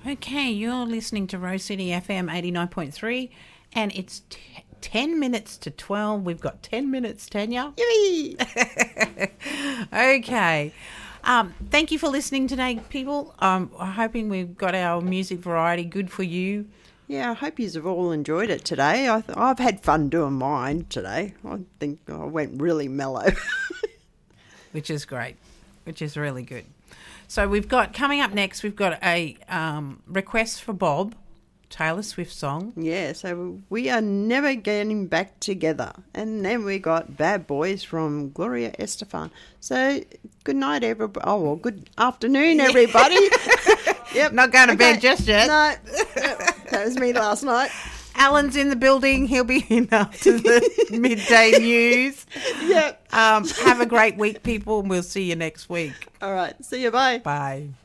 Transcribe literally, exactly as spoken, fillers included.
Okay, you're listening to Rose City F M eighty-nine point three, and it's t- ten minutes to twelve. We've got ten minutes, Tanya. Yay! Okay. Um, thank you for listening today, people. Um, I'm hoping we've got our music variety good for you. Yeah, I hope you have all enjoyed it today. I th- I've had fun doing mine today. I think I went really mellow. Which is great, which is really good. So we've got, coming up next, we've got a um, request for Bob, Taylor Swift song. Yeah, so we are never getting back together. And then we got Bad Boys from Gloria Estefan. So good night, everybody. Oh, well, good afternoon, everybody. Yep. Not going to okay. bed just yet. No, yep. That was me last night. Alan's in the building. He'll be in after the midday news. Yep. Um, have a great week, people, and we'll see you next week. All right. See you. Bye. Bye.